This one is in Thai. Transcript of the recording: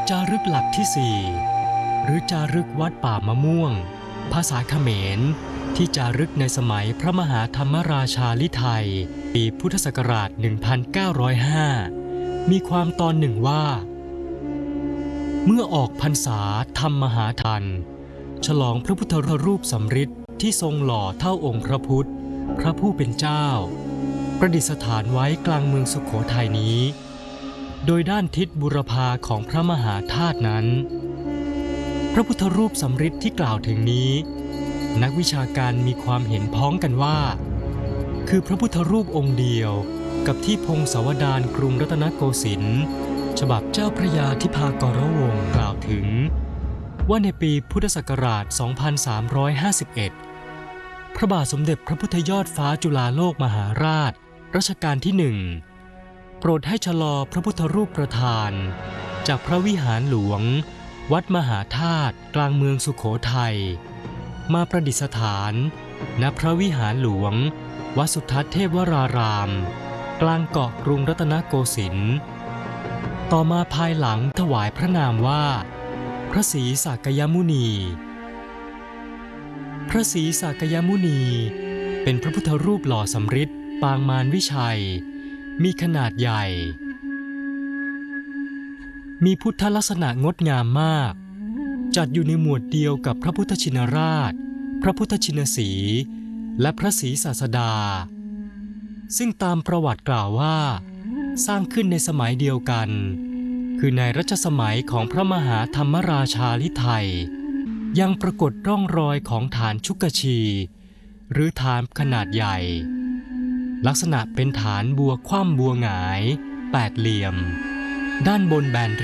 จารึกหลักที่ 4หรือจารึกวัดป่ามะม่วงภาษาเขมรที่จารึกในสมัยพระมหาธรรมราชาลิไทยปีพุทธศักราช 1905 มีความตอนหนึ่งว่าเมื่อออกพรรษาธรรมมหาทันฉลองพระพุทธรูปสำริดที่ทรงหล่อเท่าองค์พระพุทธพระผู้เป็นเจ้าประดิษฐานไว้กลางเมืองสุโขทัยนี้โดยด้านทิศบุรพาของพระมหาธาตุนั้นพระพุทธรูปสำริดที่กล่าวถึงนี้นักวิชาการมีความเห็นพ้องกันว่าคือพระพุทธรูปองค์เดียวกับที่พงศาวดารกรุงรัตนโกสินทร์ฉบับเจ้าพระยาธิภากรวงศ์กล่าวถึงว่าในปีพุทธศักราช 2351 พระบาทสมเด็จพระพุทธยอดฟ้าจุฬาโลกมหาราชรัชกาลที่ 1 โปรดให้ชะลอพระพุทธรูปประธานจากพระวิหารหลวงวัดมหาธาตุกลางเมืองสุโขทัยมาประดิษฐานณพระวิหารหลวงวัดสุทัศน์เทพวรารามกลางเกาะกรุงรัตนโกสินทร์ต่อมาภายหลังถวายพระนามว่าพระศรีสากยมุนีพระศรีสากยมุนีเป็นพระพุทธรูปหล่อสำริดปางมารวิชัยมีขนาดใหญ่มีพุทธลักษณะงดงามมากจัดอยู่ในหมวดเดียวกับพระพุทธชินราชพระพุทธชินสีห์และพระศรีศาสดาซึ่งตามประวัติกล่าวว่าสร้างขึ้นในสมัยเดียวกันคือในรัชสมัยของพระมหาธรรมราชาลิไทยยังปรากฏร่องรอยของฐานชุกชีหรือฐานขนาดใหญ่ลักษณะเป็นฐานบัวคว่ำบัวหงายแปดเหลี่ยมด้านบนแบน